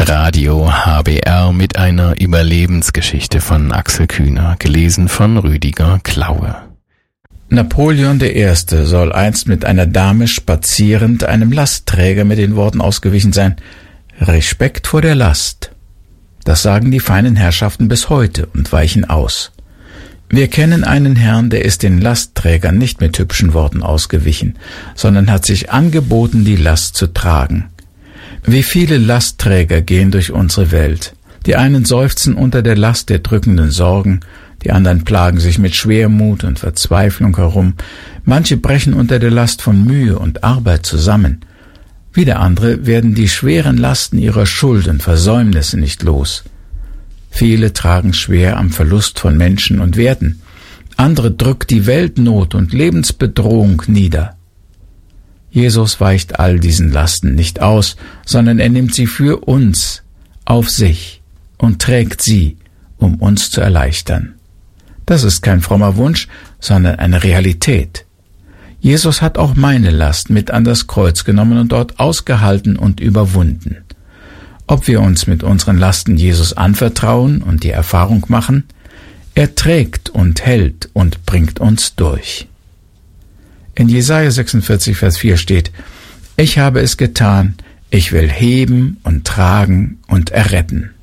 Radio HBR mit einer Überlebensgeschichte von Axel Kühner, gelesen von Rüdiger Klaue. Napoleon I. soll einst mit einer Dame spazierend einem Lastträger mit den Worten ausgewichen sein: Respekt vor der Last. Das sagen die feinen Herrschaften bis heute und weichen aus. Wir kennen einen Herrn, der ist den Lastträgern nicht mit hübschen Worten ausgewichen, sondern hat sich angeboten, die Last zu tragen. Wie viele Lastträger gehen durch unsere Welt. Die einen seufzen unter der Last der drückenden Sorgen, die anderen plagen sich mit Schwermut und Verzweiflung herum. Manche brechen unter der Last von Mühe und Arbeit zusammen. Wieder andere werden die schweren Lasten ihrer Schuld und Versäumnisse nicht los. Viele tragen schwer am Verlust von Menschen und Werten. Andere drückt die Weltnot und Lebensbedrohung nieder. Jesus weicht all diesen Lasten nicht aus, sondern er nimmt sie für uns auf sich und trägt sie, um uns zu erleichtern. Das ist kein frommer Wunsch, sondern eine Realität. Jesus hat auch meine Last mit an das Kreuz genommen und dort ausgehalten und überwunden. Ob wir uns mit unseren Lasten Jesus anvertrauen und die Erfahrung machen, er trägt und hält und bringt uns durch. In Jesaja 46, Vers 4 steht: Ich habe es getan, ich will heben und tragen und erretten.